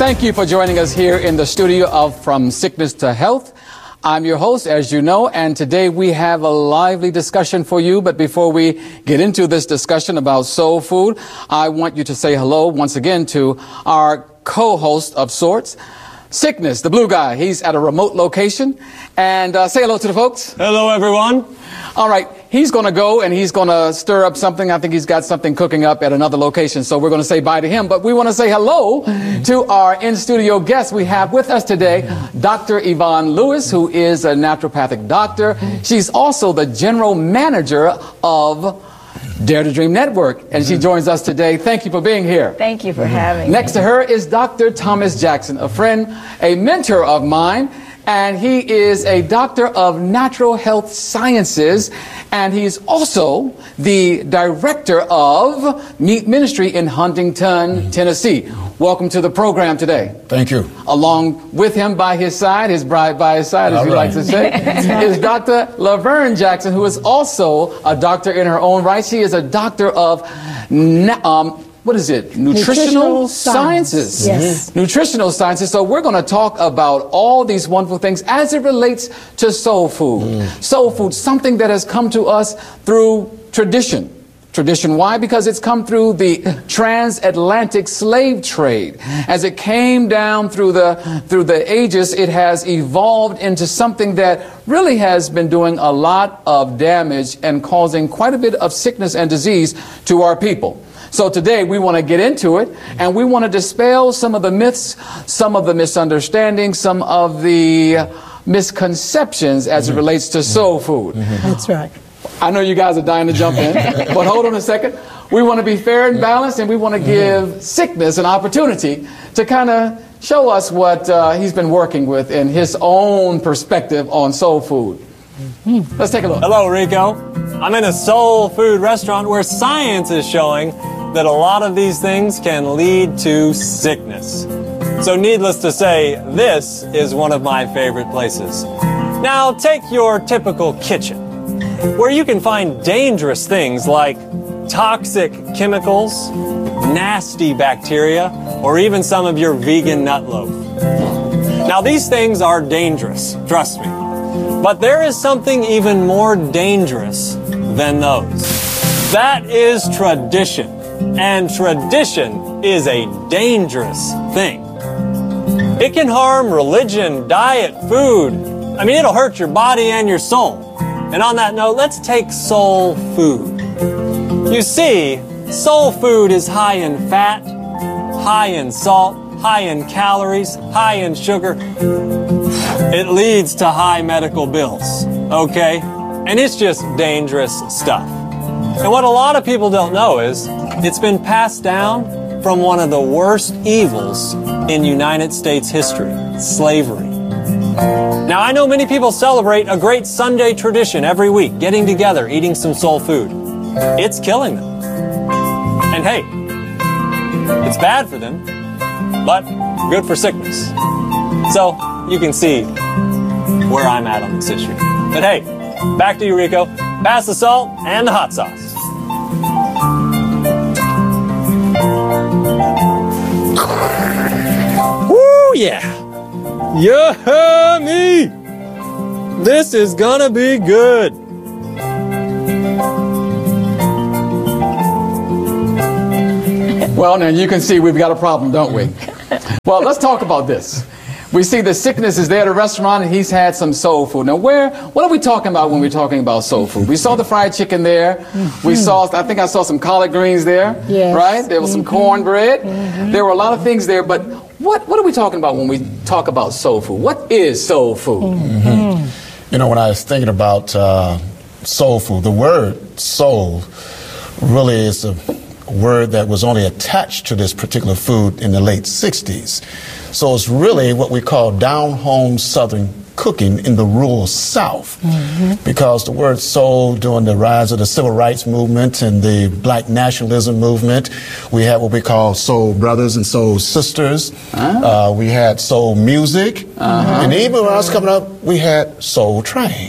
Thank you for joining us here in the studio of From Sickness to Health. I'm your host, as you know, and today we have a lively discussion for you. But before we get into this discussion about soul food, I want you to say hello once again to our co-host of sorts, Sickness, the blue guy. He's at a remote location. And say hello to the folks. Hello, everyone. All right. He's going to go and he's going to stir up something. I think he's got something cooking up at another location. So we're going to say bye to him. But we want to say hello to our in-studio guest. We have with us today Dr. Yvonne Lewis, who is a naturopathic doctor. She's also the general manager of Dare to Dream Network, and she joins us today. Thank you for being here. Thank you for having me. Next to her is Dr. Thomas Jackson, a friend, a mentor of mine, and he is a doctor of natural health sciences, and he's also the director of Meat Ministry in Huntington, Tennessee. Welcome to the program today. Thank you. Along with him by his side, his bride by his side, as we like to say, is Dr. Laverne Jackson, who is also a doctor in her own right. She is a doctor of, nutritional sciences. Yes. Nutritional sciences. So we're going to talk about all these wonderful things as it relates to soul food. Soul food, something that has come to us through tradition. Tradition, why? Because it's come through the transatlantic slave trade. As it came down through the ages, it has evolved into something that really has been doing a lot of damage and causing quite a bit of sickness and disease to our people. So today we want to get into it, and we want to dispel some of the myths, some of the misunderstandings, some of the misconceptions as it relates to soul food. That's right. I know you guys are dying to jump in, but hold on a second. We want to be fair and balanced, and we want to give Sickness an opportunity to kind of show us what he's been working with in his own perspective on soul food. Let's take a look. Hello, Rico. I'm in a soul food restaurant where science is showing that a lot of these things can lead to sickness. So needless to say, this is one of my favorite places. Now, take your typical kitchen, where you can find dangerous things like toxic chemicals, nasty bacteria, or even some of your vegan nut loaf. Now, these things are dangerous, trust me. But there is something even more dangerous than those. That is tradition. And tradition is a dangerous thing. It can harm religion, diet, food. I mean, it'll hurt your body and your soul. And on that note, let's take soul food. You see, soul food is high in fat, high in salt, high in calories, high in sugar. It leads to high medical bills, okay? And it's just dangerous stuff. And what a lot of people don't know is it's been passed down from one of the worst evils in United States history, slavery. Now, I know many people celebrate a great Sunday tradition every week, getting together, eating some soul food. It's killing them. And hey, it's bad for them, but good for sickness. So, you can see where I'm at on this issue. But hey, back to you, Rico. Pass the salt and the hot sauce. Woo, yeah. Yummy! This is gonna be good. Well, now you can see we've got a problem, don't we? Well, let's talk about this. We see the Sickness is there at a restaurant, and he's had some soul food. Now, what are we talking about when we're talking about soul food? We saw the fried chicken there. We saw, I think I saw some collard greens there, yes. Right? There was some cornbread. There were a lot of things there, but what are we talking about when we talk about soul food? What is soul food? You know, when I was thinking about soul food, the word soul really is a word that was only attached to this particular food in the late 60s. So it's really what we call down-home Southern cooking in the rural South, because the word soul, during the rise of the civil rights movement and the black nationalism movement, we had what we call soul brothers and soul sisters. We had soul music, and even when I was coming up, we had Soul Train.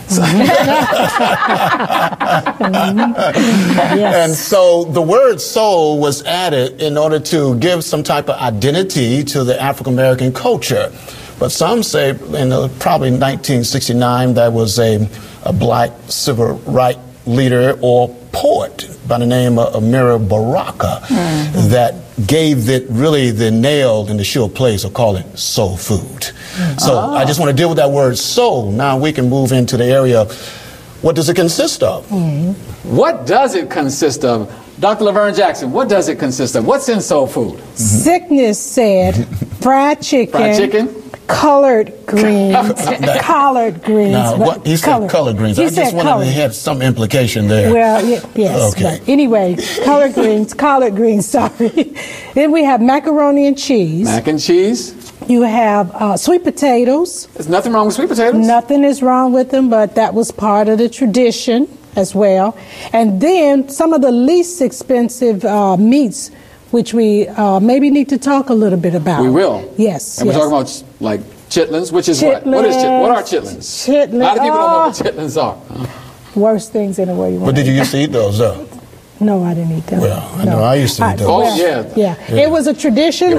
And so the word soul was added in order to give some type of identity to the African American culture. But some say in probably 1969 there was a black civil rights leader or poet by the name of Amiri Baraka that gave it really the nail in the shoe place of calling it soul food. So I just want to deal with that word soul. Now we can move into the area of what does it consist of? What does it consist of? Dr. Laverne Jackson, what does it consist of? What's in soul food? Sickness said fried chicken. Fried chicken? Collard greens. Collard greens. Now, what, he said collard greens. I just wanted to have some implication there. Well, yes. Okay. But anyway, collard greens, sorry. Then we have macaroni and cheese. Mac and cheese. You have sweet potatoes. There's nothing wrong with sweet potatoes. Nothing is wrong with them, but that was part of the tradition as well. And then some of the least expensive meats, which we maybe need to talk a little bit about. We will. Yes. And we're talking about like chitlins, which is what? What are chitlins? Chitlins. A lot of people don't know what chitlins are. Worst things in the world you want. But did you used to eat those, though? No, I didn't eat them. Well, I know I used to eat those. Oh, yeah. It was a tradition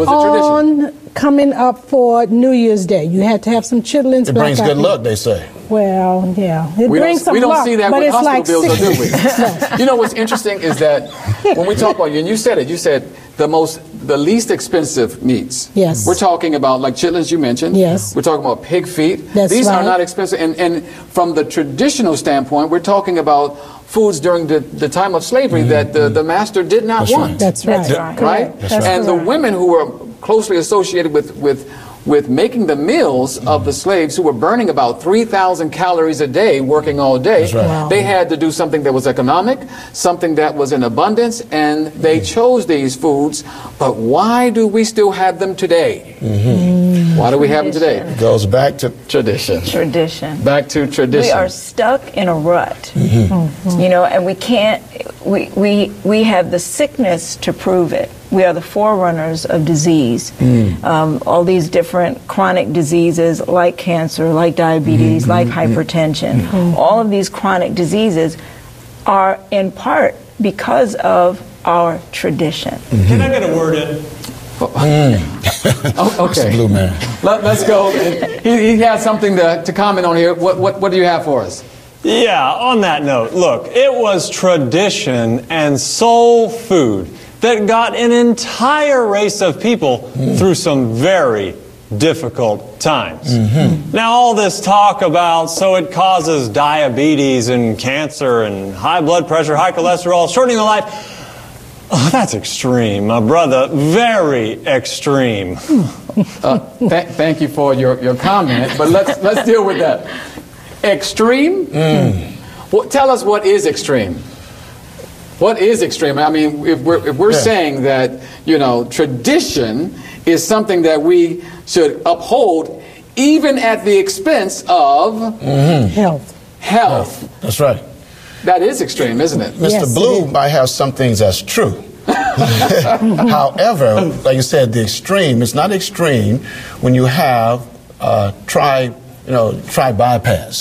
coming up for New Year's Day. You had to have some chitlins. It brings good luck, they say. Well, yeah. It brings some luck. We don't see that but with it's hospital like bills, do we? You know what's interesting is that when we talk about, and you said the least expensive meats. Yes. We're talking about like chitlins you mentioned. Yes. We're talking about pig feet. These are not expensive. And from the traditional standpoint, we're talking about foods during the time of slavery that the master did not want. Right. That's right. Right? That's and the women who were closely associated with making the meals of the slaves, who were burning about 3,000 calories a day, working all day, That's right. Wow. they had to do something that was economic, something that was in abundance, and they chose these foods. But why do we still have them today? Why do we have them today? It goes back to Tradition. Tradition. Back to tradition. We are stuck in a rut, you know, and we can't. We have the sickness to prove it. We are the forerunners of disease. All these different chronic diseases, like cancer, like diabetes, like hypertension. All of these chronic diseases are in part because of our tradition. Can I get a word in? Okay. Blue man. Let's go. He has something to comment on here. What do you have for us? Yeah, on that note, look, it was tradition and soul food that got an entire race of people through some very difficult times. Now, all this talk about so it causes diabetes and cancer and high blood pressure, high cholesterol, shortening the life, that's extreme, my brother, very extreme. Thank you for your comment, but let's deal with that. Extreme? Well, tell us what is extreme. What is extreme? I mean, if we're saying that, you know, tradition is something that we should uphold even at the expense of health. That's right. That is extreme, isn't it? Mr. Yes, Blue might have some things that's true. However, like you said, the extreme, it's not extreme when you have triple bypass.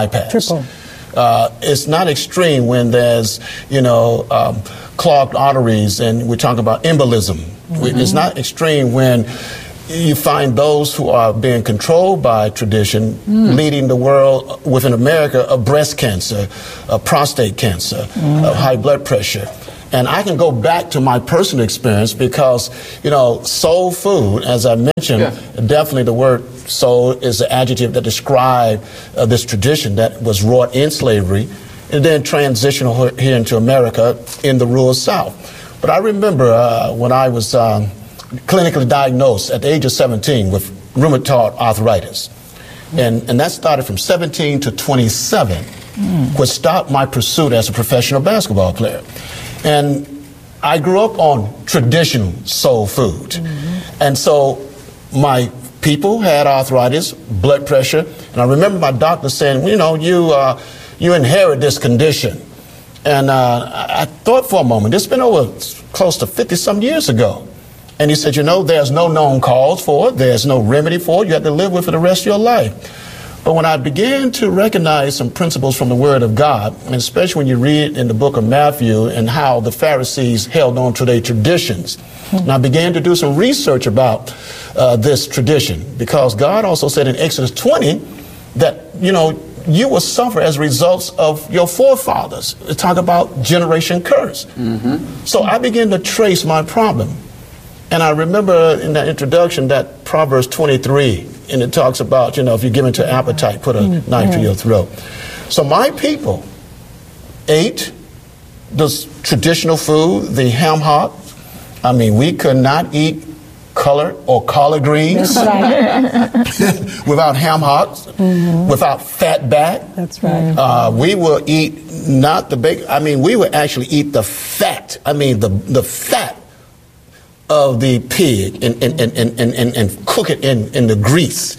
It's not extreme when there's, clogged arteries and we're talking about embolism. It's not extreme when you find those who are being controlled by tradition leading the world within America of breast cancer, of prostate cancer, of high blood pressure. And I can go back to my personal experience because, soul food, as I mentioned, definitely the word soul is an adjective that describes this tradition that was wrought in slavery and then transitional here into America in the rural South. But I remember when I was clinically diagnosed at the age of 17 with rheumatoid arthritis. And that started from 17 to 27, which stopped my pursuit as a professional basketball player. And I grew up on traditional soul food. And so my people had arthritis, blood pressure, and I remember my doctor saying, you inherit this condition. And I thought for a moment, it's been over close to 50-some years ago. And he said, there's no known cause for it, there's no remedy for it, you have to live with it the rest of your life. But when I began to recognize some principles from the Word of God, and especially when you read in the book of Matthew and how the Pharisees held on to their traditions, and I began to do some research about this tradition, because God also said in Exodus 20 that, you will suffer as a result of your forefathers. Talk about generation curse. So I began to trace my problem. And I remember in that introduction that Proverbs 23, and it talks about, if you're given to appetite, put a knife to your throat. So my people ate this traditional food, the ham hock. I mean, we could not eat collard or collard greens without ham hocks, without fat back. That's right. We will eat not the bacon. I mean, we will actually eat the fat. I mean, the fat of the pig and cook it in the grease,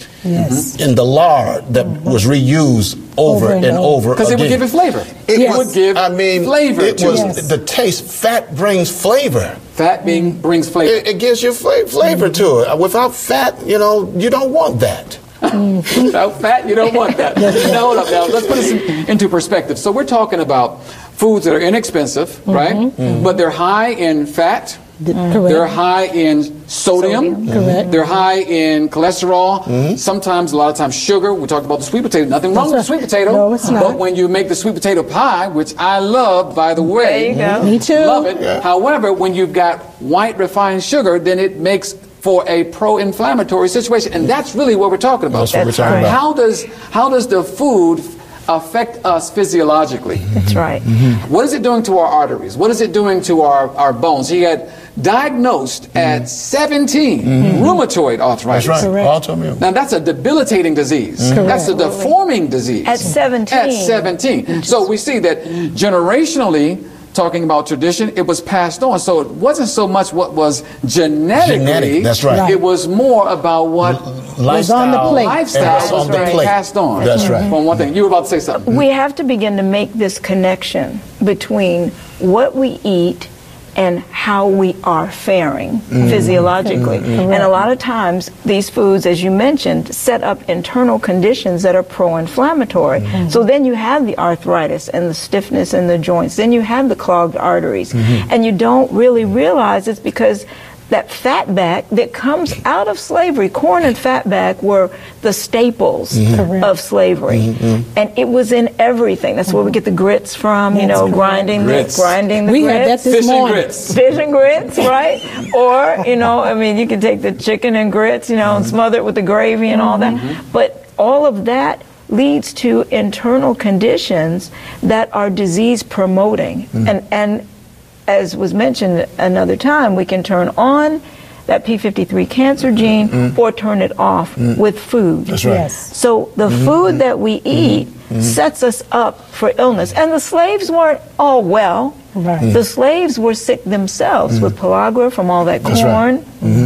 in the lard that was reused over and over again. Because it would give it flavor. It would give flavor. It was the taste. Fat brings flavor. Fat brings flavor. It gives you flavor to it. Without fat, you don't want that. Without fat, you don't want that. Now, hold up. Now, let's put this into perspective. So we're talking about foods that are inexpensive, right? But they're high in fat. They're high in sodium. Correct. They're high in cholesterol. Sometimes, a lot of times, sugar. We talked about the sweet potato. Nothing wrong with the sweet potato. No, it's not. But when you make the sweet potato pie, which I love, by the way. There you go. Me too. Love it. Yeah. However, when you've got white refined sugar, then it makes for a pro-inflammatory situation. And that's really what we're talking about. That's what we're talking about. How does the food affect us physiologically? That's right. What is it doing to our arteries? What is it doing to our bones? He had diagnosed at 17 rheumatoid arthritis. That's right. Autoimmune. Now that's a debilitating disease. That's a deforming disease. At 17. At 17. So we see that generationally, talking about tradition, it was passed on. So it wasn't so much what was genetic. That's right. It was more about what was on the plate. lifestyle was being passed on. That's right. From one thing. You were about to say something. We have to begin to make this connection between what we eat and how we are faring physiologically. And a lot of times, these foods, as you mentioned, set up internal conditions that are pro-inflammatory. So then you have the arthritis and the stiffness in the joints. Then you have the clogged arteries. And you don't really realize it's because that fatback that comes out of slavery, corn and fatback were the staples of slavery. And it was in everything. That's where we get the grits from, grinding the We grits. had that this morning. Fish and grits, right? Or, you can take the chicken and grits, and smother it with the gravy and all that. But all of that leads to internal conditions that are disease promoting. And as was mentioned another time, we can turn on that P53 cancer gene or turn it off with food. That's right. Yes. So the food that we eat sets us up for illness. And the slaves weren't all well. Right. The slaves were sick themselves with pellagra from all that corn,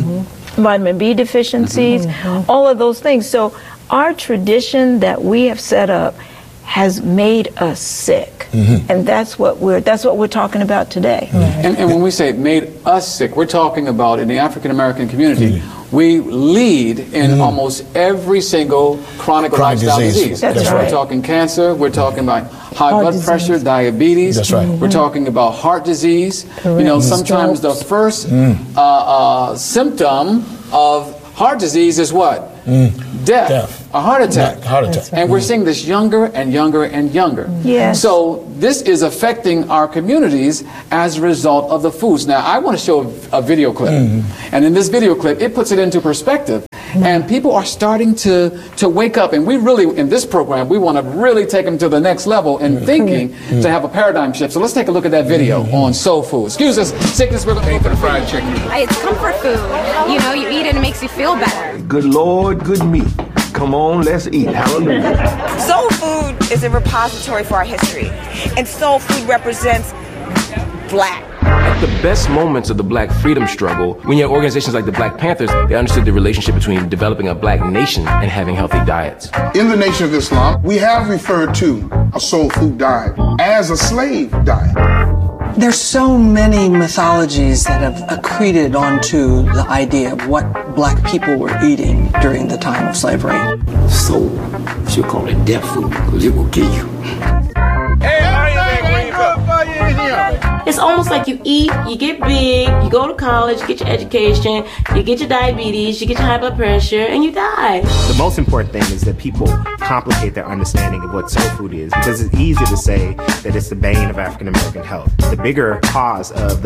vitamin B deficiencies, all of those things. So our tradition that we have set up has made us sick. And that's what we're talking about today. And when we say it made us sick, we're talking about in the African American community, we lead in almost every single chronic lifestyle disease. That's right. We're talking cancer, we're talking about high blood pressure, diabetes. That's right. We're talking about heart disease. Sometimes the first symptom of heart disease is what? Death. A heart attack. And we're seeing this younger and younger and younger. Yes. So this is affecting our communities as a result of the foods. Now, I want to show a video clip. And in this video clip, it puts it into perspective. And people are starting to wake up. And we really, in this program, we want to really take them to the next level in thinking to have a paradigm shift. So let's take a look at that video on soul food. Excuse us, sickness, we're going to go for the fried chicken. It's comfort food. You eat it and it makes you feel better. Good Lord, good meat. Come on, let's eat. Hallelujah. Soul food is a repository for our history, and soul food represents black. At the best moments of the black freedom struggle, when you have organizations like the Black Panthers, they understood the relationship between developing a black nation and having healthy diets. In the Nation of Islam, we have referred to a soul food diet as a slave diet. There's so many mythologies that have accreted onto the idea of what black people were eating during the time of slavery. Soul, she'll call it death food because it will kill you. It's almost like you eat, you get big, you go to college, you get your education, you get your diabetes, you get your high blood pressure, and you die. The most important thing is that people complicate their understanding of what soul food is, because it's easy to say that it's the bane of African American health. The bigger cause of